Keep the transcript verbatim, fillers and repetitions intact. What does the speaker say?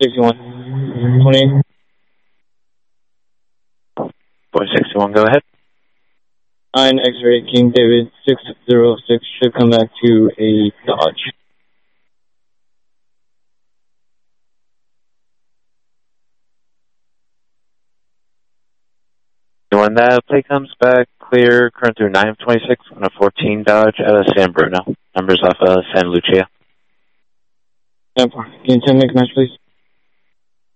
sixty-one twenty-eight. four sixty-one, go ahead. nine X-ray King David six zero six should come back to a Dodge. When that plate comes back clear, current through nine twenty-six on a fourteen Dodge out of San Bruno. Numbers off of San Lucia. Can you tell me match, please?